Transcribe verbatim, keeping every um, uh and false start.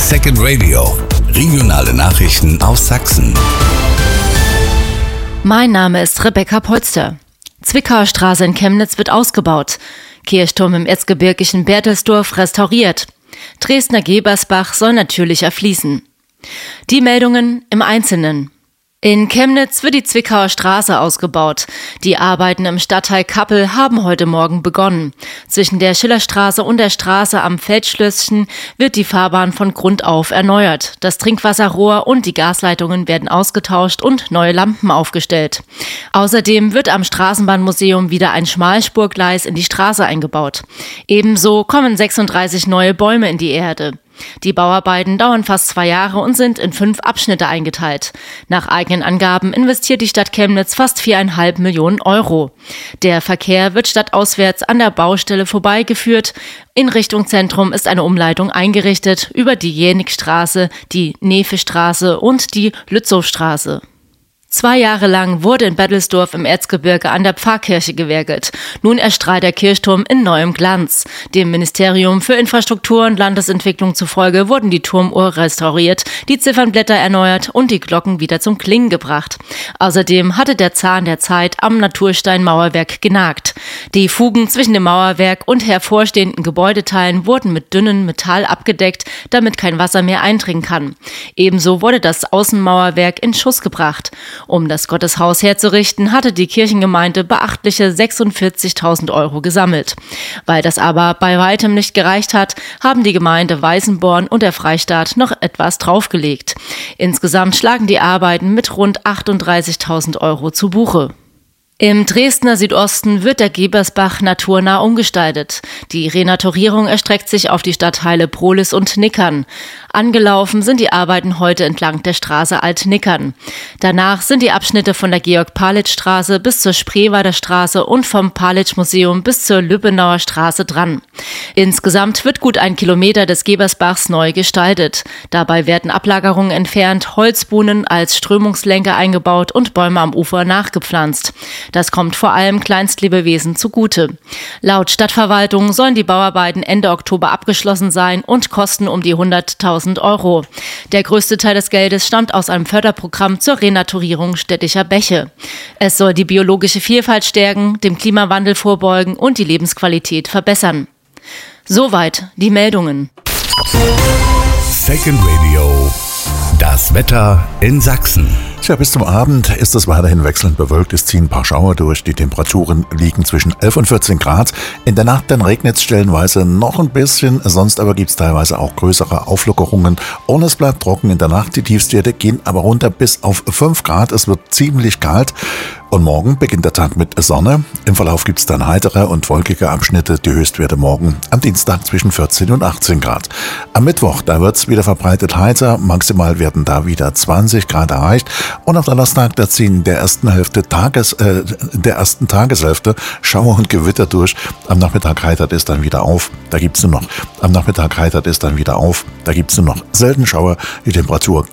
Second Radio, regionale Nachrichten aus Sachsen. Mein Name ist Rebecca Polster. Zwickauer Straße in Chemnitz wird ausgebaut. Kirchturm im erzgebirgischen Berthelsdorf restauriert. Dresdner Gebersbach soll natürlich erfließen. Die Meldungen im Einzelnen. In Chemnitz wird die Zwickauer Straße ausgebaut. Die Arbeiten im Stadtteil Kappel haben heute Morgen begonnen. Zwischen der Schillerstraße und der Straße am Feldschlösschen wird die Fahrbahn von Grund auf erneuert. Das Trinkwasserrohr und die Gasleitungen werden ausgetauscht und neue Lampen aufgestellt. Außerdem wird am Straßenbahnmuseum wieder ein Schmalspurgleis in die Straße eingebaut. Ebenso kommen sechsunddreißig neue Bäume in die Erde. Die Bauarbeiten dauern fast zwei Jahre und sind in fünf Abschnitte eingeteilt. Nach eigenen Angaben investiert die Stadt Chemnitz fast viereinhalb Millionen Euro. Der Verkehr wird stadtauswärts an der Baustelle vorbeigeführt. In Richtung Zentrum ist eine Umleitung eingerichtet über die Jänikstraße, die Nefe-Straße und die Lützowstraße. Zwei Jahre lang wurde in Berthelsdorf im Erzgebirge an der Pfarrkirche gewerkelt. Nun erstrahlt der Kirchturm in neuem Glanz. Dem Ministerium für Infrastruktur und Landesentwicklung zufolge wurden die Turmuhr restauriert, die Ziffernblätter erneuert und die Glocken wieder zum Klingen gebracht. Außerdem hatte der Zahn der Zeit am Natursteinmauerwerk genagt. Die Fugen zwischen dem Mauerwerk und hervorstehenden Gebäudeteilen wurden mit dünnem Metall abgedeckt, damit kein Wasser mehr eindringen kann. Ebenso wurde das Außenmauerwerk in Schuss gebracht. Um das Gotteshaus herzurichten, hatte die Kirchengemeinde beachtliche sechsundvierzigtausend Euro gesammelt. Weil das aber bei weitem nicht gereicht hat, haben die Gemeinde Weißenborn und der Freistaat noch etwas draufgelegt. Insgesamt schlagen die Arbeiten mit rund achtunddreißigtausend Euro zu Buche. Im Dresdner Südosten wird der Gebersbach naturnah umgestaltet. Die Renaturierung erstreckt sich auf die Stadtteile Prohlis und Nickern. Angelaufen sind die Arbeiten heute entlang der Straße Alt-Nickern. Danach sind die Abschnitte von der Georg-Palitsch-Straße bis zur Spreewalder Straße und vom Palitsch-Museum bis zur Lübbenauer Straße dran. Insgesamt wird gut ein Kilometer des Gebersbachs neu gestaltet. Dabei werden Ablagerungen entfernt, Holzbuhnen als Strömungslenker eingebaut und Bäume am Ufer nachgepflanzt. Das kommt vor allem Kleinstlebewesen zugute. Laut Stadtverwaltung sollen die Bauarbeiten Ende Oktober abgeschlossen sein und kosten um die hunderttausend Euro. Der größte Teil des Geldes stammt aus einem Förderprogramm zur Renaturierung städtischer Bäche. Es soll die biologische Vielfalt stärken, dem Klimawandel vorbeugen und die Lebensqualität verbessern. Soweit die Meldungen. Second Radio. Das Wetter in Sachsen. Tja, bis zum Abend ist es weiterhin wechselnd bewölkt. Es ziehen ein paar Schauer durch. Die Temperaturen liegen zwischen elf und vierzehn Grad. In der Nacht dann regnet es stellenweise noch ein bisschen. Sonst aber gibt es teilweise auch größere Auflockerungen. Und es bleibt trocken in der Nacht. Die Tiefstwerte gehen aber runter bis auf fünf Grad. Es wird ziemlich kalt. Und morgen beginnt der Tag mit Sonne. Im Verlauf gibt es dann heitere und wolkige Abschnitte. Die Höchstwerte morgen am Dienstag zwischen vierzehn und achtzehn Grad. Am Mittwoch, da wird es wieder verbreitet heiter. Maximal werden da wieder zwanzig Grad erreicht. Und am Donnerstag, da ziehen der ersten Hälfte Tages, äh, der ersten Tageshälfte Schauer und Gewitter durch. Am Nachmittag heitert es dann wieder auf. Da gibt's nur noch. Am Nachmittag heitert es dann wieder auf. Da gibt's nur noch selten Schauer. Die Temperatur